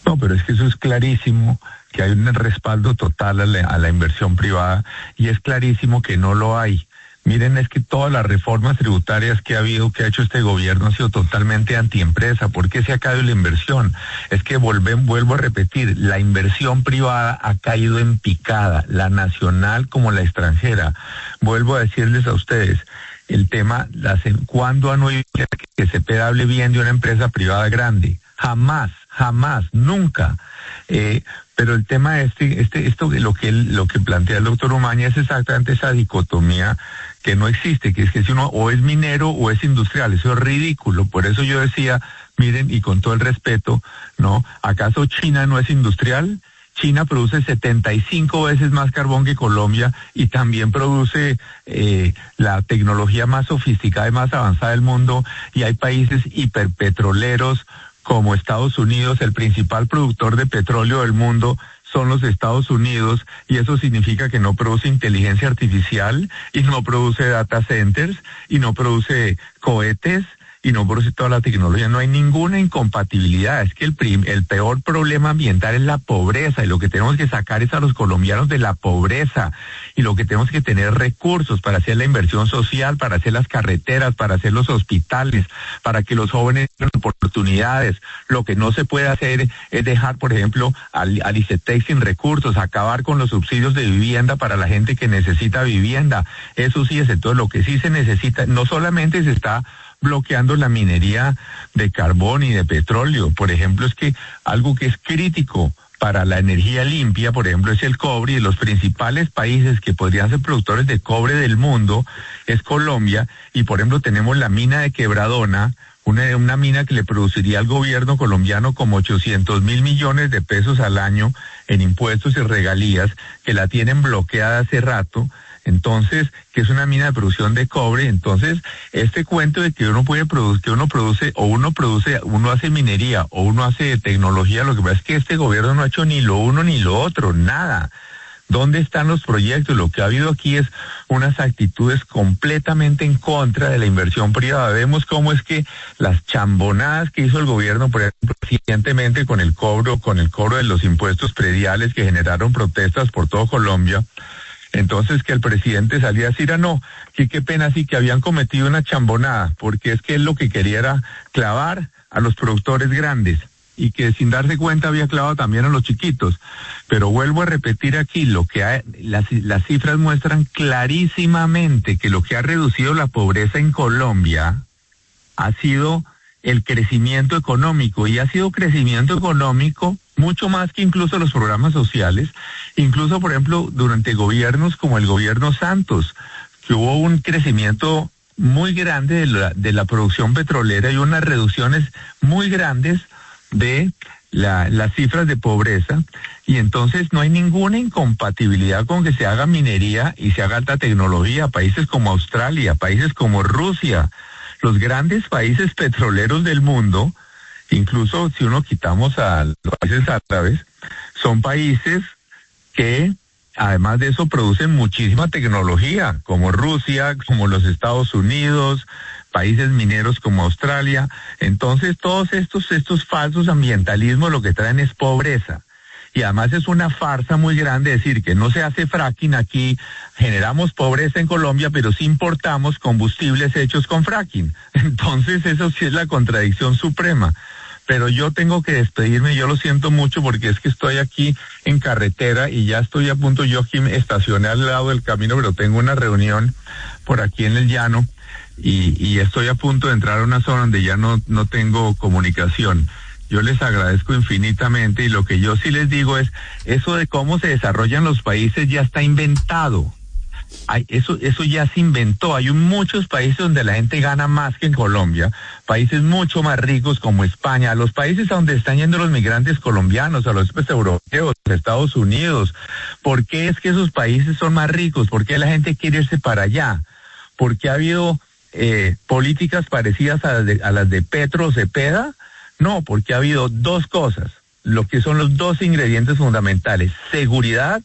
No, pero es que eso es clarísimo, que hay un respaldo total a la inversión privada, y es clarísimo que no lo hay. Miren, es que todas las reformas tributarias que ha habido, que ha hecho este gobierno, han sido totalmente antiempresa. ¿Por qué se ha caído la inversión? Es que vuelvo a repetir, la inversión privada ha caído en picada, la nacional como la extranjera. Vuelvo a decirles a ustedes, el tema, ¿cuándo han oído que Cepeda hable bien de una empresa privada grande? Jamás, nunca. Pero el tema lo que plantea el doctor Umaña es exactamente esa dicotomía que no existe, que es que si uno o es minero o es industrial. Eso es ridículo. Por eso yo decía, miren, y con todo el respeto, ¿no? ¿Acaso China no es industrial? China produce 75 veces más carbón que Colombia y también produce la tecnología más sofisticada y más avanzada del mundo, y hay países hiperpetroleros como Estados Unidos. El principal productor de petróleo del mundo son los Estados Unidos, y eso significa que no produce inteligencia artificial, y no produce data centers, y no produce cohetes, y no produce toda la tecnología. No hay ninguna incompatibilidad. Es que el peor problema ambiental es la pobreza, y lo que tenemos que sacar es a los colombianos de la pobreza, y lo que tenemos que tener recursos para hacer la inversión social, para hacer las carreteras, para hacer los hospitales, para que los jóvenes tengan oportunidades. Lo que no se puede hacer es dejar, por ejemplo, al ICETEX sin recursos, acabar con los subsidios de vivienda para la gente que necesita vivienda. Eso sí es. Entonces, lo que sí se necesita, no solamente se está bloqueando la minería de carbón y de petróleo. Por ejemplo, es que algo que es crítico para la energía limpia, por ejemplo, es el cobre, y de los principales países que podrían ser productores de cobre del mundo es Colombia, y por ejemplo tenemos la mina de Quebradona, una mina que le produciría al gobierno colombiano como 800.000 millones de pesos al año en impuestos y regalías, que la tienen bloqueada hace rato. Entonces, que es una mina de producción de cobre. Entonces, este cuento de que uno hace minería o uno hace tecnología, lo que pasa es que este gobierno no ha hecho ni lo uno ni lo otro, nada. ¿Dónde están los proyectos? Lo que ha habido aquí es unas actitudes completamente en contra de la inversión privada. Vemos cómo es que las chambonadas que hizo el gobierno, por ejemplo, recientemente con el cobro de los impuestos prediales, que generaron protestas por todo Colombia. Entonces, que el presidente salía a decir, no, que qué pena, sí, que habían cometido una chambonada, porque es que él lo que quería era clavar a los productores grandes, y que sin darse cuenta había clavado también a los chiquitos. Pero vuelvo a repetir aquí, las cifras muestran clarísimamente que lo que ha reducido la pobreza en Colombia ha sido el crecimiento económico, y ha sido crecimiento económico mucho más que incluso los programas sociales. Incluso, por ejemplo, durante gobiernos como el gobierno Santos, que hubo un crecimiento muy grande de la producción petrolera y unas reducciones muy grandes de las cifras de pobreza, y entonces no hay ninguna incompatibilidad con que se haga minería y se haga alta tecnología. Países como Australia, países como Rusia, los grandes países petroleros del mundo, incluso si uno quitamos a los países árabes, son países que además de eso producen muchísima tecnología, como Rusia, como los Estados Unidos, países mineros como Australia. Entonces todos estos falsos ambientalismos lo que traen es pobreza. Y además es una farsa muy grande decir que no se hace fracking aquí, generamos pobreza en Colombia, pero sí importamos combustibles hechos con fracking. Entonces eso sí es la contradicción suprema. Pero yo tengo que despedirme, yo lo siento mucho porque es que estoy aquí en carretera y ya estoy a punto, yo aquí me estacioné al lado del camino, pero tengo una reunión por aquí en el llano y estoy a punto de entrar a una zona donde ya no tengo comunicación. Yo les agradezco infinitamente, y lo que yo sí les digo es, eso de cómo se desarrollan los países ya está inventado. Eso ya se inventó. Hay muchos países donde la gente gana más que en Colombia, países mucho más ricos como España, los países a donde están yendo los migrantes colombianos, a los europeos, Estados Unidos. ¿Por qué es que esos países son más ricos? ¿Por qué la gente quiere irse para allá? ¿Porque ha habido políticas parecidas a las de Petro o Cepeda? No, porque ha habido dos cosas, lo que son los dos ingredientes fundamentales: seguridad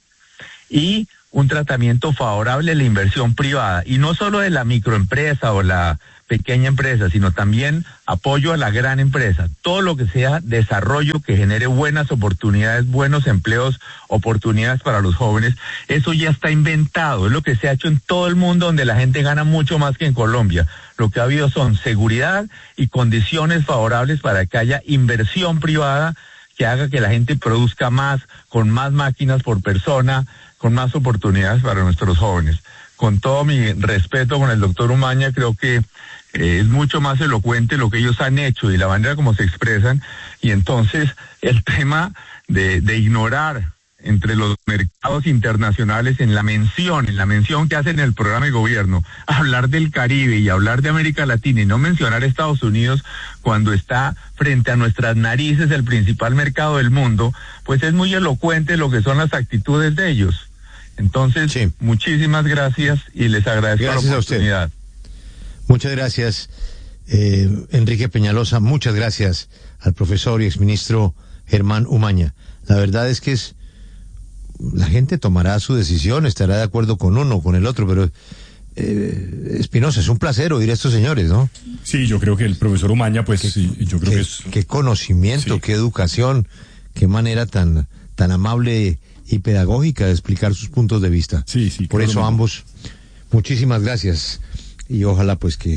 y un tratamiento favorable a la inversión privada, y no solo de la microempresa o la pequeña empresa, sino también apoyo a la gran empresa. Todo lo que sea desarrollo que genere buenas oportunidades, buenos empleos, oportunidades para los jóvenes, eso ya está inventado, es lo que se ha hecho en todo el mundo donde la gente gana mucho más que en Colombia. Lo que ha habido son seguridad y condiciones favorables para que haya inversión privada que haga que la gente produzca más, con más máquinas por persona, con más oportunidades para nuestros jóvenes. Con todo mi respeto con el doctor Umaña, creo que es mucho más elocuente lo que ellos han hecho y la manera como se expresan, y entonces el tema de ignorar entre los mercados internacionales en la mención que hacen en el programa de gobierno, hablar del Caribe y hablar de América Latina y no mencionar Estados Unidos cuando está frente a nuestras narices el principal mercado del mundo, pues es muy elocuente lo que son las actitudes de ellos. Entonces, sí, muchísimas gracias y les agradezco la oportunidad. Muchas gracias, Enrique Peñalosa, muchas gracias al profesor y exministro Germán Umaña. La verdad es que la gente tomará su decisión, estará de acuerdo con uno o con el otro, pero Espinosa, es un placer oír a estos señores, ¿no? Sí, yo creo que el profesor Umaña, pues yo creo que es... Qué conocimiento, sí, qué educación, qué manera tan amable y pedagógica de explicar sus puntos de vista. Sí, por eso ambos, muchísimas gracias, y ojalá pues que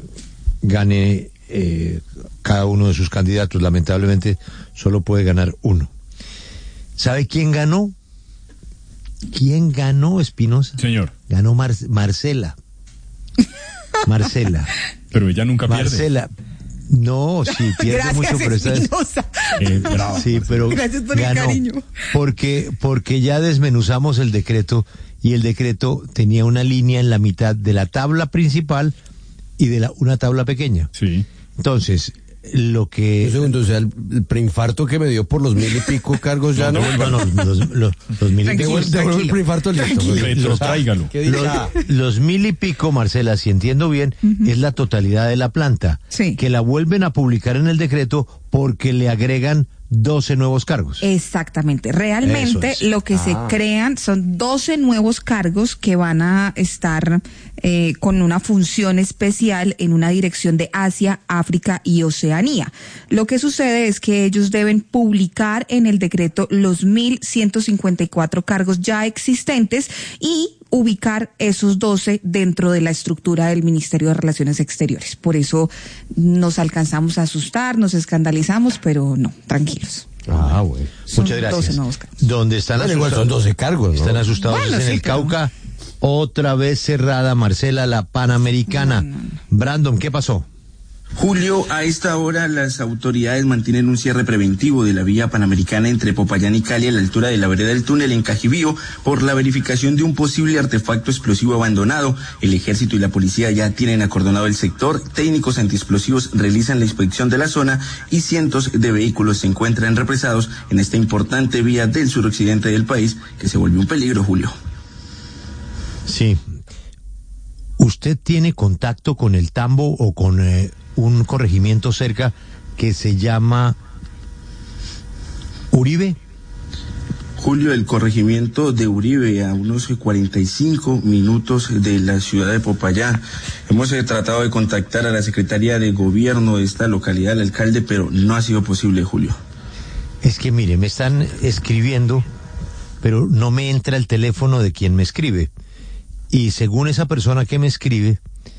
gane cada uno de sus candidatos. Lamentablemente solo puede ganar uno. ¿Sabe quién ganó? ¿Quién ganó, Espinosa? Señor. Ganó Marcela. Marcela. Pero ella nunca pierde. Marcela. No, sí, pierde gracias, mucho, pero esta vez... Bravo. Sí, pero gracias por ganó, el cariño. Porque ya desmenuzamos el decreto, y el decreto tenía una línea en la mitad de la tabla principal y de una tabla pequeña. Sí. Entonces, lo que... Un segundo, o sea, el preinfarto que me dio por los 1,000 y pico cargos ya no... los 1,000 y pico... Devuelvo el preinfarto listo. Tráigalo. Los 1,000 y pico, Marcela, si entiendo bien, es la totalidad de la planta, sí, que la vuelven a publicar en el decreto porque le agregan 12 nuevos cargos. Exactamente. Realmente lo que se crean son 12 nuevos cargos que van a estar con una función especial en una dirección de Asia, África y Oceanía. Lo que sucede es que ellos deben publicar en el decreto los 1,154 cargos ya existentes y ubicar esos 12 dentro de la estructura del Ministerio de Relaciones Exteriores. Por eso nos alcanzamos a asustar, nos escandalizamos, pero no, tranquilos. Bueno. Muchas gracias. 12 nuevos cargos. ¿Dónde están asustados? Igual son 12 cargos, ¿no? Están asustados Bueno, en sí, el pero... Cauca. Otra vez cerrada, Marcela, la Panamericana. No. Brandon, ¿qué pasó? Julio, a esta hora las autoridades mantienen un cierre preventivo de la vía panamericana entre Popayán y Cali a la altura de la vereda del túnel en Cajibío por la verificación de un posible artefacto explosivo abandonado. El ejército y la policía ya tienen acordonado el sector, técnicos antiexplosivos realizan la inspección de la zona y cientos de vehículos se encuentran represados en esta importante vía del suroccidente del país que se volvió un peligro, Julio. Sí. ¿Usted tiene contacto con el Tambo o con un corregimiento cerca que se llama Uribe? Julio, el corregimiento de Uribe, a unos 45 minutos de la ciudad de Popayán. Hemos tratado de contactar a la Secretaría de Gobierno de esta localidad, el alcalde, pero no ha sido posible, Julio. Es que mire, me están escribiendo, pero no me entra el teléfono de quien me escribe. Y según esa persona que me escribe,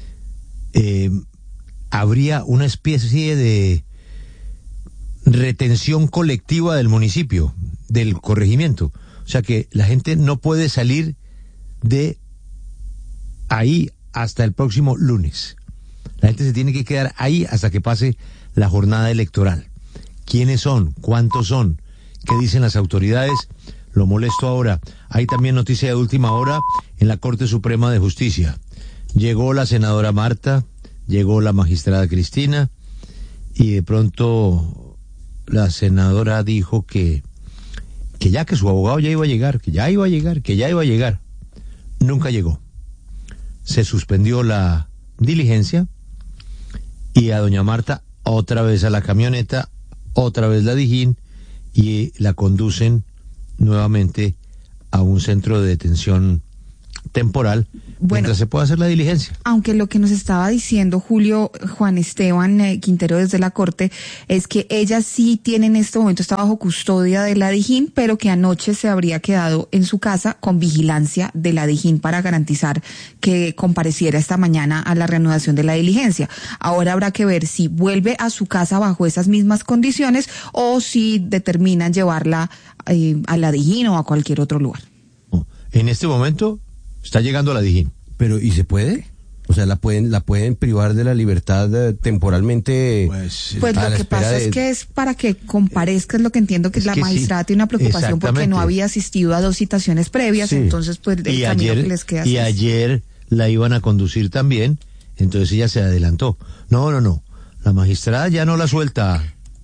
habría una especie de retención colectiva del municipio, del corregimiento. O sea que la gente no puede salir de ahí hasta el próximo lunes. La gente se tiene que quedar ahí hasta que pase la jornada electoral. ¿Quiénes son? ¿Cuántos son? ¿Qué dicen las autoridades? Lo molesto ahora. Hay también noticia de última hora en la Corte Suprema de Justicia. Llegó la senadora Marta, llegó la magistrada Cristina, y de pronto la senadora dijo que su abogado ya iba a llegar, que ya iba a llegar. Nunca llegó. Se suspendió la diligencia y a doña Marta otra vez a la camioneta, otra vez la Dijín, y la conducen nuevamente a un centro de detención temporal mientras se pueda hacer la diligencia. Aunque lo que nos estaba diciendo Juan Esteban Quintero desde la Corte es que ella sí tiene en este momento, está bajo custodia de la Dijín, pero que anoche se habría quedado en su casa con vigilancia de la Dijín para garantizar que compareciera esta mañana a la reanudación de la diligencia. Ahora habrá que ver si vuelve a su casa bajo esas mismas condiciones o si determinan llevarla a la Dijín o a cualquier otro lugar. En este momento está llegando a la Dijín. Pero, ¿y se puede? O sea, la pueden privar de la libertad temporalmente. Pues lo que pasa es que es para que comparezca, es lo que entiendo que la magistrada tiene una preocupación porque no había asistido a 2 citaciones previas, entonces pues el camino que les queda. Y ayer la iban a conducir también, entonces ella se adelantó. No, la magistrada ya no la suelta.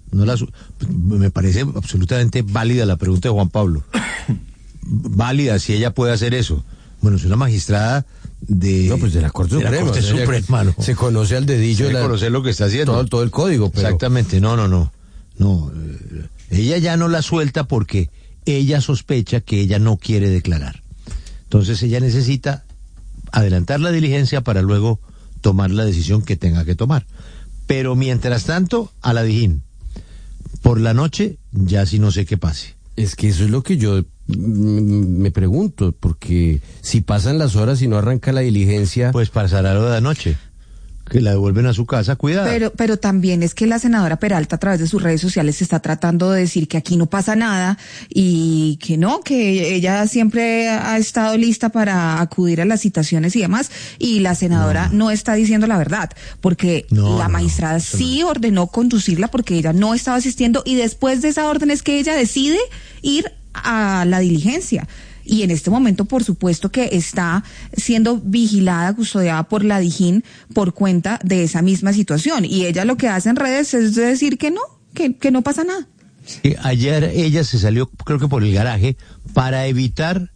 Me parece absolutamente válida la pregunta de Juan Pablo. Válida si ella puede hacer eso. Bueno, es una magistrada de la Corte Suprema, ¿no? Se conoce al dedillo, conocer lo que está haciendo, todo el código, pero... Exactamente. No, ella ya no la suelta porque ella sospecha que ella no quiere declarar. Entonces ella necesita adelantar la diligencia para luego tomar la decisión que tenga que tomar. Pero mientras tanto, a la Dijín. Por la noche, ya sí no sé qué pase. Es que eso es lo que yo me pregunto, porque si pasan las horas y no arranca la diligencia... Pues pasará lo de la noche, que la devuelven a su casa, cuidado. Pero también es que la senadora Peralta a través de sus redes sociales está tratando de decir que aquí no pasa nada y que no, que ella siempre ha estado lista para acudir a las citaciones y demás, y la senadora no está diciendo la verdad, porque la magistrada sí ordenó conducirla porque ella no estaba asistiendo y después de esa orden es que ella decide ir a la diligencia. Y en este momento, por supuesto que está siendo vigilada, custodiada por la Dijín por cuenta de esa misma situación. Y ella lo que hace en redes es decir que no pasa nada. Ayer ella se salió, creo que por el garaje, para evitar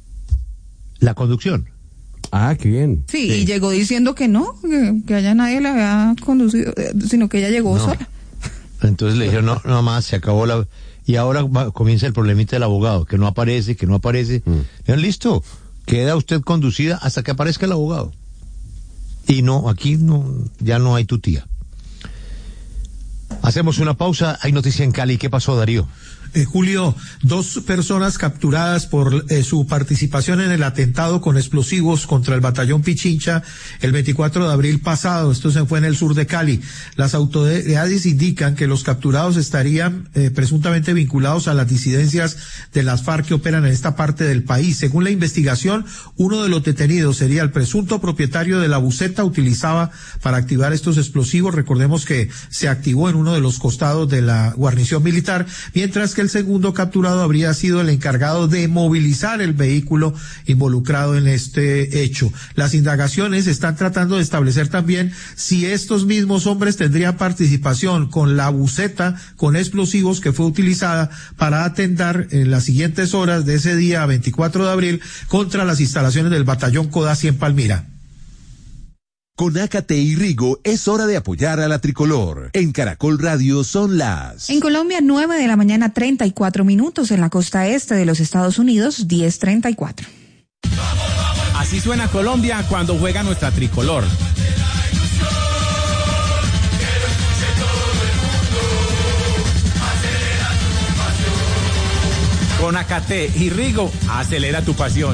la conducción. Ah, qué bien. Sí, y llegó diciendo que no, que allá nadie la había conducido, sino que ella llegó sola. Entonces le dijeron, no más, se acabó la... Y ahora comienza el problemita del abogado, que no aparece. Listo, queda usted conducida hasta que aparezca el abogado. Y no, aquí ya no hay tu tía. Hacemos una pausa, hay noticia en Cali. ¿Qué pasó, Darío? Julio, 2 personas capturadas por su participación en el atentado con explosivos contra el batallón Pichincha el 24 de abril pasado. Esto se fue en el sur de Cali. Las autoridades indican que los capturados estarían presuntamente vinculados a las disidencias de las FARC que operan en esta parte del país. Según la investigación, uno de los detenidos sería el presunto propietario de la buseta utilizada para activar estos explosivos. Recordemos que se activó en uno de los costados de la guarnición militar, mientras que el segundo capturado habría sido el encargado de movilizar el vehículo involucrado en este hecho. Las indagaciones están tratando de establecer también si estos mismos hombres tendrían participación con la buseta con explosivos que fue utilizada para atentar en las siguientes horas de ese día 24 de abril contra las instalaciones del batallón Codazzi en Palmira. Con Ácate y Rigo es hora de apoyar a la tricolor. En Caracol Radio son las... En Colombia, 9 de la mañana, 34 minutos. En la costa este de los Estados Unidos, 10:34. Así suena Colombia cuando juega nuestra tricolor. Con Ácate y Rigo, acelera tu pasión.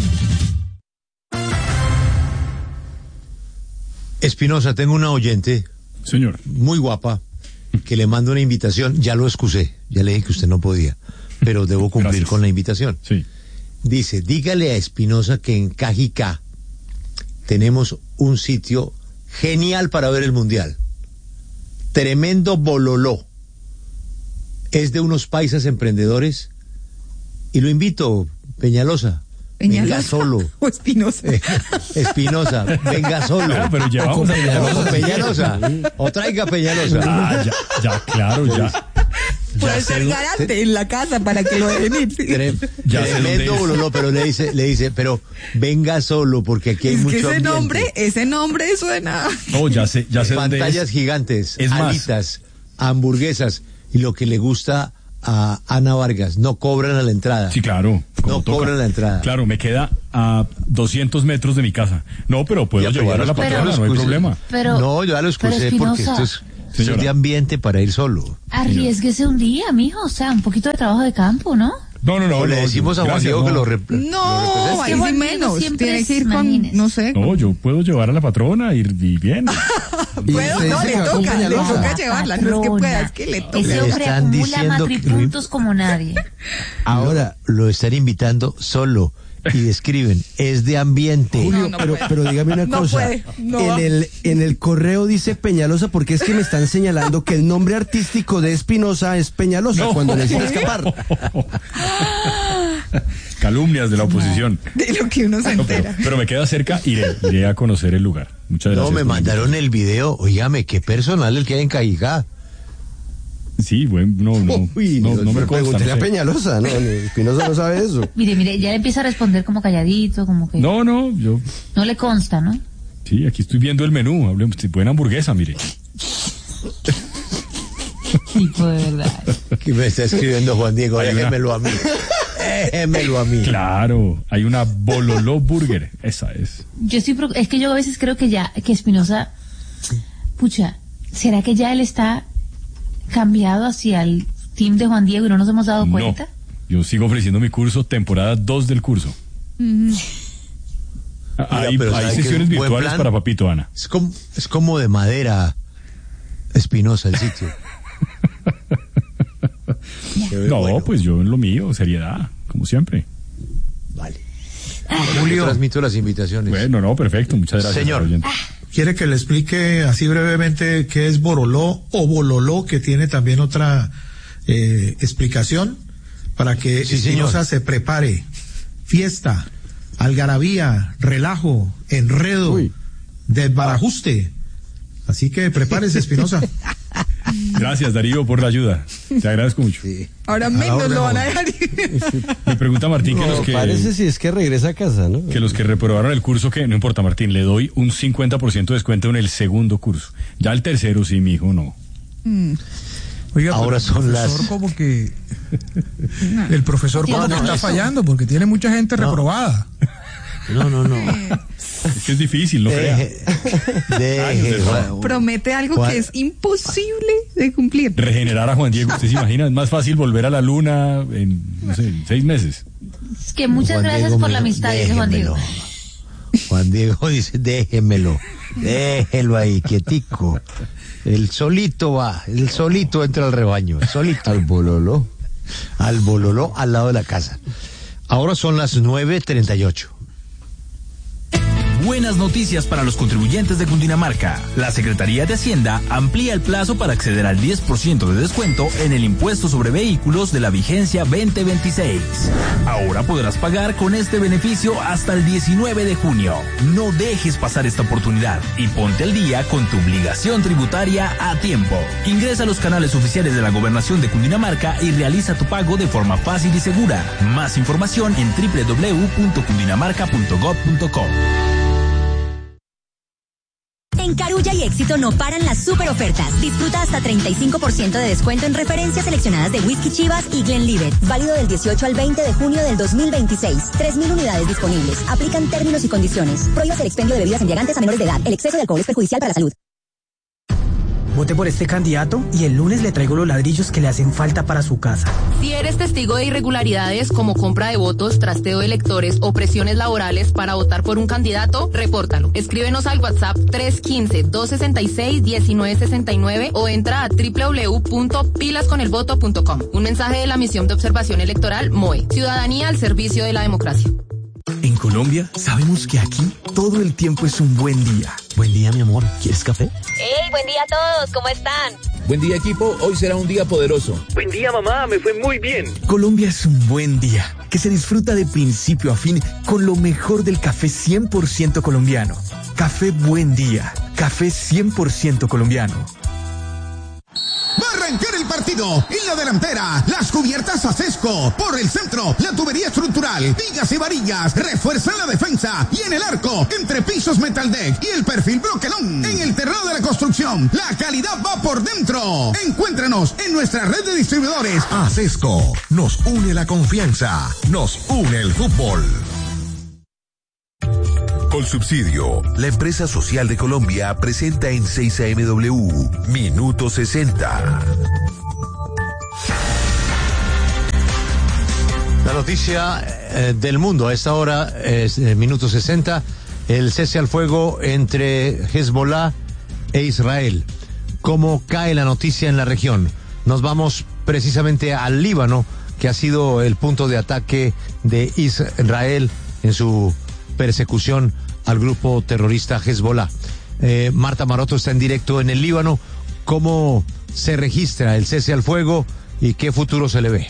Espinosa, tengo una oyente, señor, muy guapa, que le mando una invitación. Ya lo excusé, ya le dije que usted no podía, pero debo cumplir Gracias. con la invitación. Sí. Dice, dígale a Espinosa que en Cajicá tenemos un sitio genial para ver el Mundial. Tremendo bololó. Es de unos paisas emprendedores y lo invito, Peñalosa. Venga solo. O Espinosa. Espinosa, venga solo. Claro, pero llevamos a Peñalosa. O traiga Peñalosa. Ah, ya, claro, ya. Puede ser garante en la casa para que lo dejen ir. Tremendo bololó, pero le dice, pero venga solo, porque aquí hay mucho ambiente. Ese nombre suena. No, ya sé pantallas gigantes, es alitas, hamburguesas y lo que le gusta a Ana Vargas, no cobran a la entrada. Sí, claro. No cobran la entrada. Claro, me queda a 200 metros de mi casa. No, pero puedo llevar a la patrona, no hay problema. No, yo ya lo excusé porque esto es de ambiente para ir solo. Arriésguese un día, mijo, o sea, un poquito de trabajo de campo, ¿no? No, le decimos a Juan Diego que lo No, es que menos. Tiene que ir con, no sé. No, yo puedo llevar a la patrona y bien. ¿Puedo? No, le toca llevarla. No es que pueda, es que le toca. Ese hombre acumula matripuntos como nadie. Ahora lo están invitando solo y describen, es de ambiente. Julio, pero dígame una cosa. En el correo dice Peñalosa porque es que me están señalando que el nombre artístico de Espinosa es Peñalosa cuando necesita escapar. Calumnias de la oposición. De lo que uno se entera. Pero me queda cerca, iré a conocer el lugar. Muchas gracias. No, me mandaron el video. Óigame, qué personal el que hay en Cajicá. Sí, bueno, no me consta. No sé. Peñalosa, no, Espinosa no sabe eso. Mire, ya le empieza a responder como calladito, como que... No, yo... No le consta, ¿no? Sí, aquí estoy viendo el menú. Hablemos, buena hamburguesa, mire. Tipo de verdad. ¿Qué me está escribiendo Juan Diego? Déjemelo a mí. Déjemelo a mí. Claro, hay una Bololó Burger. Esa es. Es que yo a veces creo que Espinosa... Pucha, ¿será que ya él está cambiado hacia el team de Juan Diego y no nos hemos dado cuenta? Yo sigo ofreciendo mi curso, temporada 2 del curso. Hay sesiones virtuales para Papito, Ana. Es como de madera, Espinosa, el sitio. No, pues yo en lo mío, seriedad, como siempre. Vale. Julio, transmito las invitaciones. Bueno, no, perfecto, muchas gracias. Señor, ¿quiere que le explique así brevemente qué es Boroló o Bololó, que tiene también otra explicación para que Espinosa se prepare? Fiesta, algarabía, relajo, enredo, desbarajuste. Así que prepárese, Espinosa. Gracias, Darío, por la ayuda. Te agradezco mucho. Sí. Ahora menos lo van a dejar. Me pregunta Martín que los que... Parece si es que regresa a casa, ¿no? Que los que reprobaron el curso, que no importa, Martín, le doy un 50% de descuento en el segundo curso. Ya el tercero sí, mi hijo, no. Oiga, ahora son las... como que... El profesor como que está fallando porque tiene mucha gente reprobada. No. Es que es difícil, no crea. Promete algo que es imposible de cumplir. Regenerar a Juan Diego, ¿usted se imagina? Es más fácil volver a la luna en, 6 meses. Es que muchas gracias por la amistad, dice Juan Diego. Juan Diego dice, déjelo ahí, quietico. El solito entra al rebaño, solito. Al bololó, al lado de la casa. Ahora son las 9:38. Buenas noticias para los contribuyentes de Cundinamarca. La Secretaría de Hacienda amplía el plazo para acceder al 10% de descuento en el impuesto sobre vehículos de la vigencia 2026. Ahora podrás pagar con este beneficio hasta el 19 de junio. No dejes pasar esta oportunidad y ponte al día con tu obligación tributaria a tiempo. Ingresa a los canales oficiales de la Gobernación de Cundinamarca y realiza tu pago de forma fácil y segura. Más información en www.cundinamarca.gov.co. En Carulla y Éxito no paran las super ofertas. Disfruta hasta 35% de descuento en referencias seleccionadas de Whisky Chivas y Glenlivet. Válido del 18 al 20 de junio del 2026. 3.000 unidades disponibles. Aplican términos y condiciones. Prohíbas el expendio de bebidas embriagantes a menores de edad. El exceso de alcohol es perjudicial para la salud. Vote por este candidato y el lunes le traigo los ladrillos que le hacen falta para su casa. Si eres testigo de irregularidades como compra de votos, trasteo de electores o presiones laborales para votar por un candidato, repórtalo. Escríbenos al WhatsApp 315-266-1969 o entra a www.pilasconelvoto.com. Un mensaje de la Misión de Observación Electoral MOE. Ciudadanía al servicio de la democracia. En Colombia, sabemos que aquí todo el tiempo es un buen día. Buen día, mi amor. ¿Quieres café? ¡Hey, buen día a todos! ¿Cómo están? Buen día, equipo. Hoy será un día poderoso. Buen día, mamá. Me fue muy bien. Colombia es un buen día que se disfruta de principio a fin con lo mejor del café 100% colombiano. Café Buen Día. Café 100% colombiano. Va a arrancar el partido partido. En la delantera, las cubiertas Acesco. Por el centro, la tubería estructural, vigas y varillas. Refuerzan la defensa. Y en el arco, entre pisos Metaldeck y el perfil Bloquelón. En el terreno de la construcción, la calidad va por dentro. Encuéntranos en nuestra red de distribuidores. Acesco, nos une la confianza, nos une el fútbol. Colsubsidio, la empresa social de Colombia, presenta en 6AMW Minuto 60. La noticia del mundo a esta hora es Minuto 60, el cese al fuego entre Hezbollah e Israel. ¿Cómo cae la noticia en la región? Nos vamos precisamente al Líbano, que ha sido el punto de ataque de Israel en su persecución al grupo terrorista Hezbollah. Marta Maroto está en directo en el Líbano. ¿Cómo se registra el cese al fuego y qué futuro se le ve?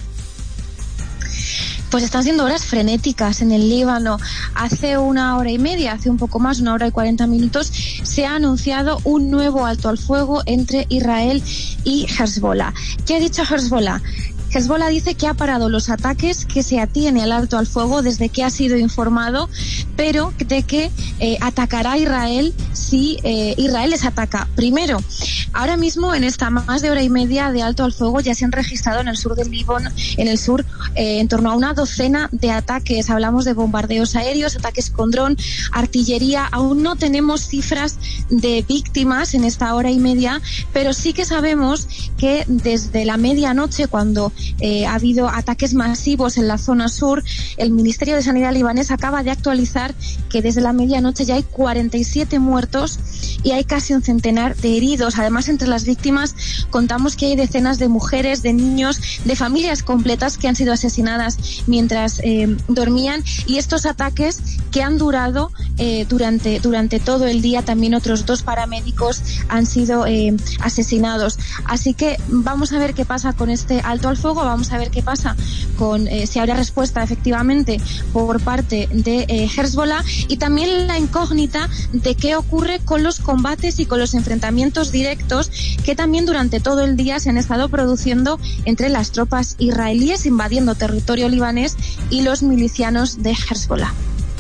Pues están siendo horas frenéticas en el Líbano. Hace una hora y media, hace un poco más, 1 hora y 40 minutos, se ha anunciado un nuevo alto al fuego entre Israel y Hezbollah. ¿Qué ha dicho Hezbollah? Hezbollah dice que ha parado los ataques, que se atiene al alto al fuego desde que ha sido informado, pero de que atacará a Israel si Israel les ataca primero. Ahora mismo, en esta más de hora y media de alto al fuego, ya se han registrado en el sur del Líbano, en torno a una docena de ataques. Hablamos de bombardeos aéreos, ataques con dron, artillería. Aún no tenemos cifras de víctimas en esta hora y media, pero sí que sabemos que desde la medianoche, cuando ha habido ataques masivos en la zona sur, el Ministerio de Sanidad libanés acaba de actualizar que desde la medianoche ya hay 47 muertos y hay casi un centenar de heridos. Además, entre las víctimas contamos que hay decenas de mujeres, de niños, de familias completas que han sido asesinadas mientras dormían, y estos ataques que han durado durante todo el día. También otros 2 paramédicos han sido asesinados. Así que vamos a ver qué pasa con este alto al fuego, vamos a ver qué pasa con si habrá respuesta efectivamente por parte de Hezbollah, y también la incógnita de qué ocurre con los combates y con los enfrentamientos directos que también durante todo el día se han estado produciendo entre las tropas israelíes invadiendo territorio libanés y los milicianos de Hezbollah.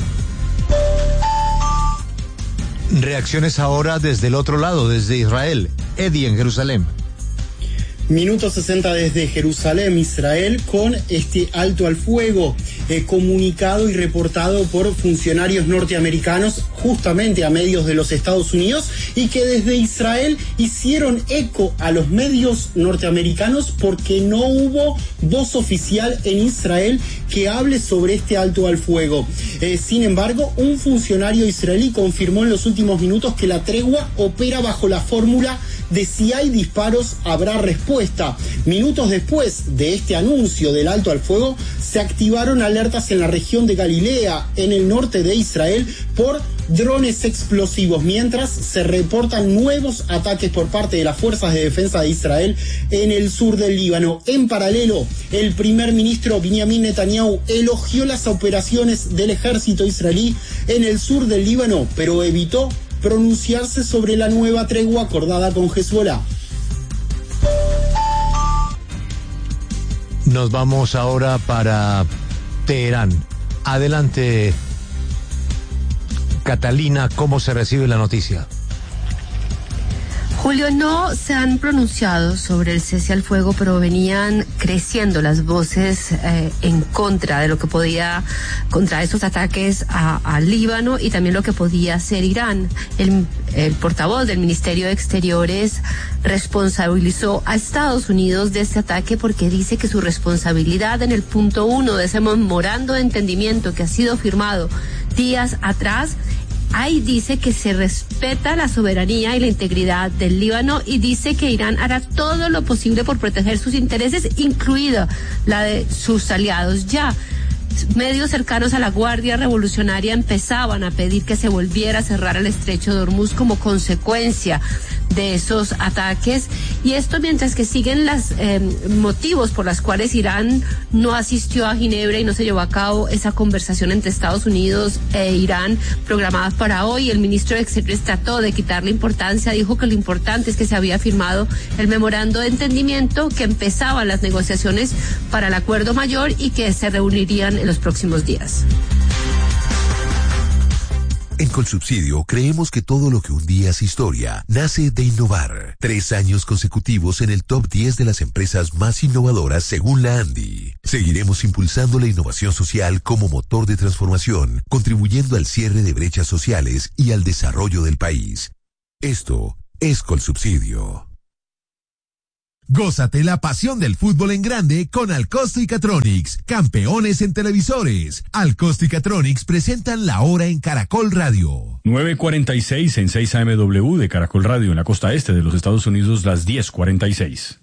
Reacciones ahora desde el otro lado, desde Israel. Eddie en Jerusalén. Minuto 60 desde Jerusalén, Israel, con este alto al fuego comunicado y reportado por funcionarios norteamericanos justamente a medios de los Estados Unidos, y que desde Israel hicieron eco a los medios norteamericanos porque no hubo voz oficial en Israel que hable sobre este alto al fuego. Sin embargo, un funcionario israelí confirmó en los últimos minutos que la tregua opera bajo la fórmula de si hay disparos, habrá respuesta. Minutos después de este anuncio del alto al fuego, se activaron alertas en la región de Galilea, en el norte de Israel, por drones explosivos, mientras se reportan nuevos ataques por parte de las fuerzas de defensa de Israel en el sur del Líbano. En paralelo, el primer ministro Benjamin Netanyahu elogió las operaciones del ejército israelí en el sur del Líbano, pero evitó pronunciarse sobre la nueva tregua acordada con Hezbollah. Nos vamos ahora para Teherán. Adelante, Catalina, ¿cómo se recibe la noticia? Julio, no se han pronunciado sobre el cese al fuego, pero venían creciendo las voces en contra de lo que podía, contra esos ataques al Líbano y también lo que podía hacer Irán. El portavoz del Ministerio de Exteriores responsabilizó a Estados Unidos de este ataque porque dice que su responsabilidad en el punto 1 de ese memorando de entendimiento que ha sido firmado días atrás, ahí dice que se respeta la soberanía y la integridad del Líbano, y dice que Irán hará todo lo posible por proteger sus intereses, incluida la de sus aliados. Ya medios cercanos a la Guardia Revolucionaria empezaban a pedir que se volviera a cerrar el estrecho de Hormuz como consecuencia de esos ataques, y esto mientras que siguen los motivos por los cuales Irán no asistió a Ginebra y no se llevó a cabo esa conversación entre Estados Unidos e Irán programada para hoy. El ministro de Exteriores trató de quitarle importancia, dijo que lo importante es que se había firmado el memorando de entendimiento, que empezaban las negociaciones para el acuerdo mayor y que se reunirían en los próximos días. En Colsubsidio creemos que todo lo que un día es historia nace de innovar. 3 años consecutivos en el top 10 de las empresas más innovadoras según la ANDI. Seguiremos impulsando la innovación social como motor de transformación, contribuyendo al cierre de brechas sociales y al desarrollo del país. Esto es Colsubsidio. Gózate la pasión del fútbol en grande con Alcosto y Catronics, campeones en televisores. Alcosto y Catronics presentan La Hora en Caracol Radio. 9:46 en 6 AMW de Caracol Radio en la costa este de los Estados Unidos, las 10:46.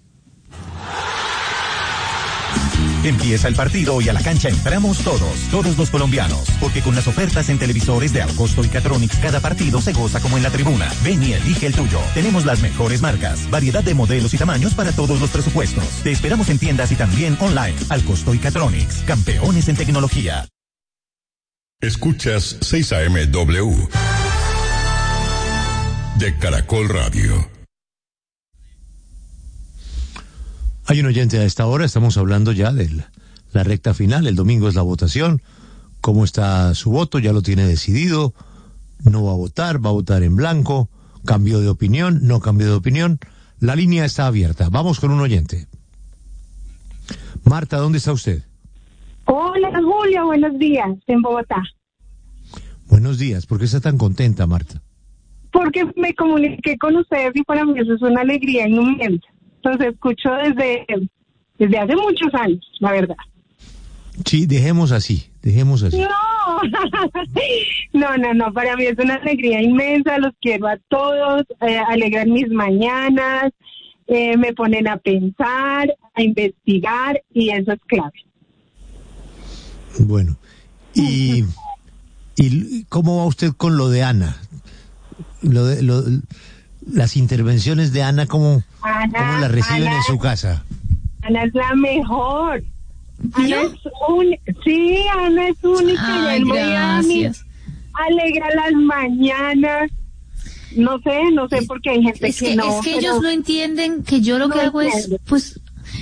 Empieza el partido y a la cancha entramos todos los colombianos, porque con las ofertas en televisores de Alcosto y Catronics cada partido se goza como en la tribuna. Ven y elige el tuyo. Tenemos las mejores marcas, variedad de modelos y tamaños para todos los presupuestos. Te esperamos en tiendas y también online. Alcosto y Catronics, campeones en tecnología. Escuchas 6 AMW de Caracol Radio. Hay un oyente a esta hora, estamos hablando ya de la recta final, el domingo es la votación. ¿Cómo está su voto? ¿Ya lo tiene decidido? ¿No va a votar en blanco? ¿Cambió de opinión? ¿No cambió de opinión? La línea está abierta. Vamos con un oyente. Marta, ¿dónde está usted? Hola, Julio, buenos días, en Bogotá. Buenos días, ¿por qué está tan contenta, Marta? Porque me comuniqué con ustedes y para mí eso es una alegría inmensa. Entonces escucho desde hace muchos años, la verdad. Sí, dejemos así. No, para mí es una alegría inmensa, los quiero a todos, alegran mis mañanas, me ponen a pensar, a investigar, y eso es clave. Bueno, ¿y cómo va usted con lo de Ana? Las intervenciones de Ana, ¿cómo las reciben en su casa? Ana es la mejor. Ana es única. Ay, en Miami, alegra las mañanas. No sé por qué hay gente que no. Es que ellos no entienden que yo lo que hago es, pues,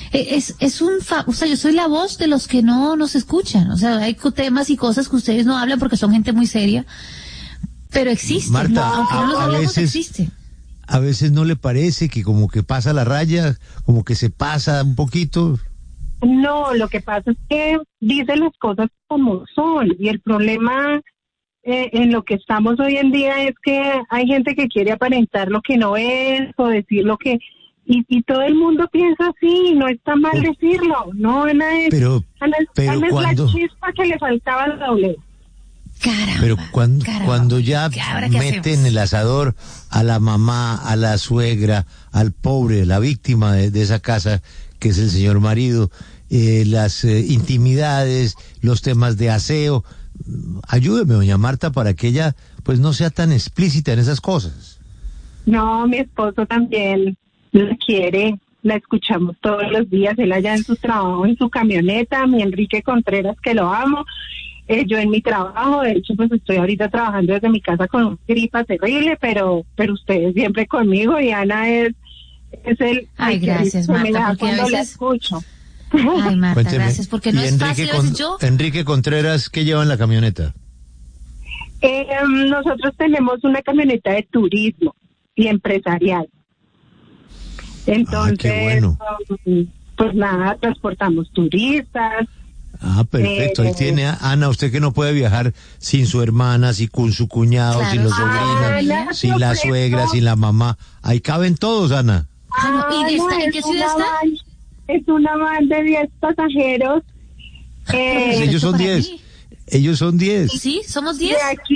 o sea, yo soy la voz de los que no nos escuchan. O sea, hay temas y cosas que ustedes no hablan porque son gente muy seria, pero existe. Marta, aunque no los hablamos, existe. A veces no le parece que como que pasa la raya, como que se pasa un poquito. No, lo que pasa es que dice las cosas como son, y el problema en lo que estamos hoy en día es que hay gente que quiere aparentar lo que no es o decir lo que... Y todo el mundo piensa así, no está mal decirlo, no, Ana es, Ana es la chispa que le faltaba al doble. Caramba, pero cuando ya meten el asador a la mamá, a la suegra, al pobre, la víctima de esa casa, que es el señor marido, las intimidades, los temas de aseo, ayúdeme, doña Marta, para que ella pues no sea tan explícita en esas cosas. No, mi esposo también la quiere, la escuchamos todos los días, él allá en su trabajo, en su camioneta, mi Enrique Contreras, que lo amo. Yo en mi trabajo, de hecho, pues estoy ahorita trabajando desde mi casa con una gripa terrible, pero ustedes siempre conmigo, y Ana es el... Ay, gracias, Marta, porque a veces... la escucho. Ay, Marta, cuénteme, gracias, porque no es fácil, a veces yo... Enrique Contreras, ¿qué lleva en la camioneta? Nosotros tenemos una camioneta de turismo y empresarial. Entonces, qué bueno. Pues nada, transportamos turistas. Perfecto. Ahí tiene, Ana, usted que no puede viajar sin su hermana, sin con su cuñado, claro, sin los sobrinos, sin la suegra, sin la mamá. Ahí caben todos, Ana. ¿En qué ciudad está? Es una van de 10 pasajeros. Ellos son 10. Ellos son 10. Sí, somos 10.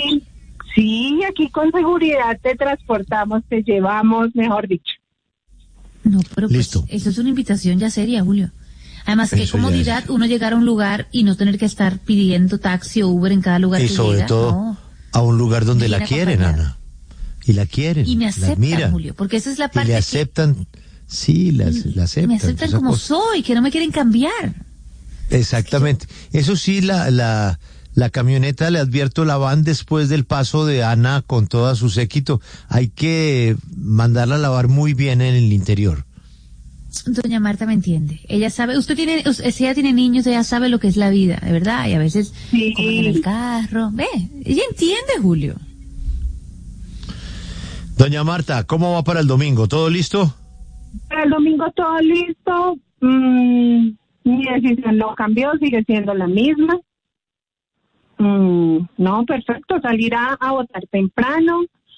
Aquí con seguridad te transportamos, te llevamos, mejor dicho. No, pero listo. Pues, eso es una invitación ya seria, Julio. Además, qué comodidad uno llegar a un lugar y no tener que estar pidiendo taxi o Uber en cada lugar que llega. Y sobre todo a un lugar donde la quieren, Ana. Y la quieren. Y me aceptan, la admiran, Julio, porque esa es la parte. Y le aceptan, la aceptan. Me aceptan como cosa. soy, que no me quieren cambiar. Exactamente. Eso sí, la camioneta, le advierto, la van después del paso de Ana con todo su séquito. Hay que mandarla a lavar muy bien en el interior. Doña Marta me entiende. Ella sabe, si ella tiene niños, ella sabe lo que es la vida, de verdad. Y a veces, como en el carro. Ella entiende, Julio. Doña Marta, ¿cómo va para el domingo? ¿Todo listo? Para el domingo todo listo. Mi decisión no cambió, sigue siendo la misma. No, perfecto. Salir a votar temprano.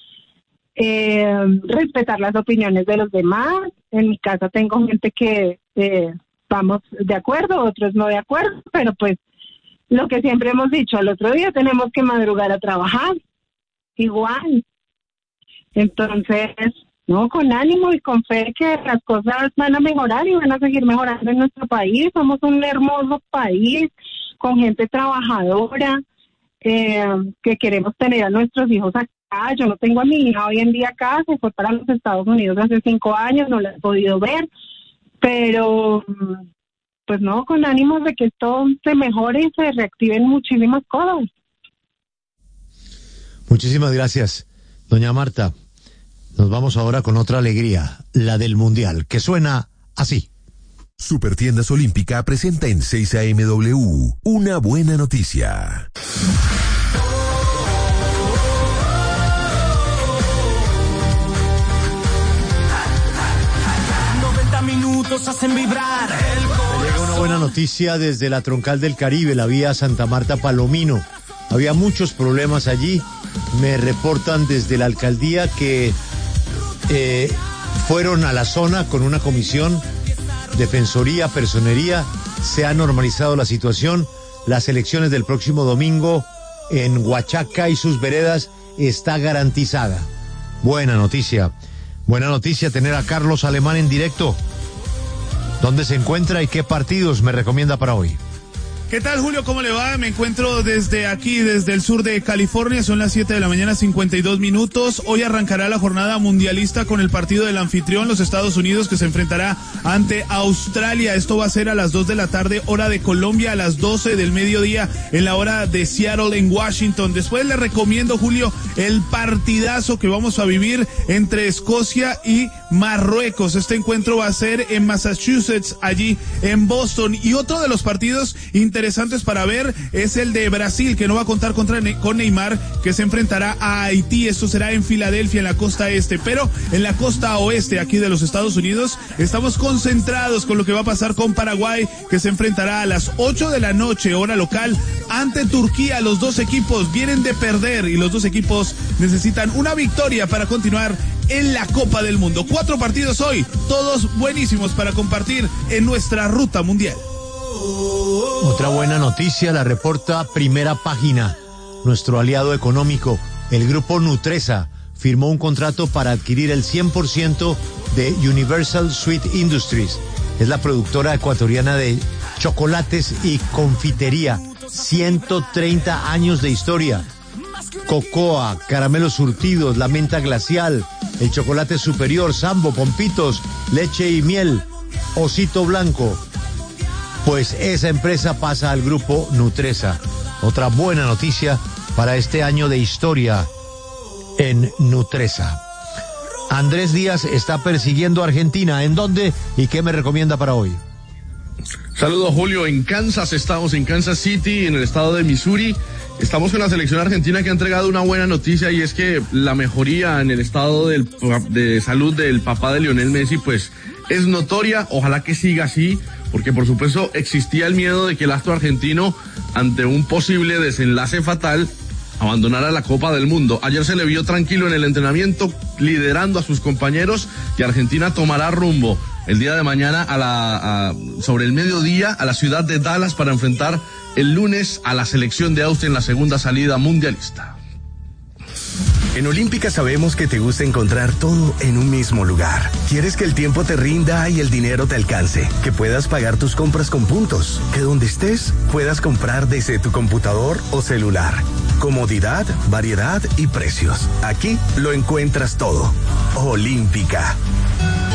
Respetar las opiniones de los demás. En mi casa tengo gente que vamos de acuerdo, otros no de acuerdo, pero pues lo que siempre hemos dicho, al otro día tenemos que madrugar a trabajar, igual. Entonces, no, con ánimo y con fe que las cosas van a mejorar y van a seguir mejorando en nuestro país. Somos un hermoso país con gente trabajadora, que queremos tener a nuestros hijos acá. Yo no tengo a mi hija hoy en día acá, se fue para los Estados Unidos hace 5 años, no la he podido ver, pero pues no, con ánimos de que esto se mejore y se reactiven muchísimas cosas. Muchísimas gracias, doña Marta. Nos vamos ahora con otra alegría, la del Mundial, que suena así. Supertiendas Olímpica presenta en 6 AMW una buena noticia. Hacen vibrar. Llega una buena noticia desde la troncal del Caribe, la vía Santa Marta Palomino. Había muchos problemas allí. Me reportan desde la alcaldía que fueron a la zona con una comisión, defensoría, personería. Se ha normalizado la situación. Las elecciones del próximo domingo en Huachaca y sus veredas está garantizada. Buena noticia tener a Carlos Alemán en directo. ¿Dónde se encuentra y qué partidos me recomienda para hoy? ¿Qué tal, Julio? ¿Cómo le va? Me encuentro desde aquí, desde el sur de California. Son las 7 de la mañana, 52 minutos. Hoy arrancará la jornada mundialista con el partido del anfitrión, los Estados Unidos, que se enfrentará ante Australia. Esto va a ser a las 2 de la tarde, hora de Colombia, a las 12 del mediodía, en la hora de Seattle, en Washington. Después le recomiendo, Julio, el partidazo que vamos a vivir entre Escocia y Marruecos. Este encuentro va a ser en Massachusetts, allí en Boston. Y otro de los partidos interesantes para ver es el de Brasil, que no va a contar con Neymar, que se enfrentará a Haití. Esto será en Filadelfia, en la costa este, pero en la costa oeste aquí de los Estados Unidos estamos concentrados con lo que va a pasar con Paraguay, que se enfrentará a las 8 de la noche, hora local, ante Turquía. Los dos equipos vienen de perder y los dos equipos necesitan una victoria para continuar en la Copa del Mundo. 4 partidos hoy, todos buenísimos para compartir en nuestra ruta mundial. Otra buena noticia la reporta Primera Página. Nuestro aliado económico, el grupo Nutresa, firmó un contrato para adquirir el 100% de Universal Sweet Industries. Es la productora ecuatoriana de chocolates y confitería. 130 años de historia. Cocoa, caramelos surtidos, la menta glacial, el chocolate superior, Sambo, pompitos, leche y miel, osito blanco. Pues esa empresa pasa al grupo Nutresa. Otra buena noticia para este año de historia en Nutresa. Andrés Díaz está persiguiendo a Argentina. ¿En dónde y qué me recomienda para hoy? Saludos, Julio. En Kansas estamos, en Kansas City, en el estado de Missouri. Estamos con la selección argentina, que ha entregado una buena noticia, y es que la mejoría en el estado de salud del papá de Lionel Messi pues es notoria. Ojalá que siga así, porque por supuesto existía el miedo de que el astro argentino, ante un posible desenlace fatal, abandonara la Copa del Mundo. Ayer se le vio tranquilo en el entrenamiento, liderando a sus compañeros, y Argentina tomará rumbo el día de mañana sobre el mediodía a la ciudad de Dallas para enfrentar el lunes a la selección de Austria en la segunda salida mundialista. En Olímpica sabemos que te gusta encontrar todo en un mismo lugar. Quieres que el tiempo te rinda y el dinero te alcance, que puedas pagar tus compras con puntos, que donde estés puedas comprar desde tu computador o celular. Comodidad, variedad y precios. Aquí lo encuentras todo. Olímpica.